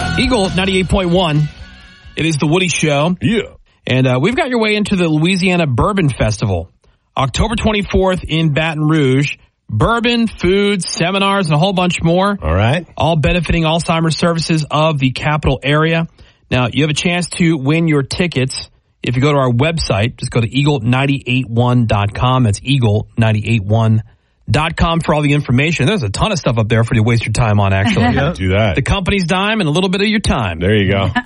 Eagle 98.1. It is the Woody Show. Yeah. And we've got your way into the Louisiana Bourbon Festival. October 24th in Baton Rouge. Bourbon, food, seminars, and a whole bunch more. All right. All benefiting Alzheimer's services of the capital area. Now, you have a chance to win your tickets if you go to our website. Just go to eagle981.com. That's eagle981.com for all the information. There's a ton of stuff up there for you to waste your time on, actually. Do that. The company's dime and a little bit of your time. There you go.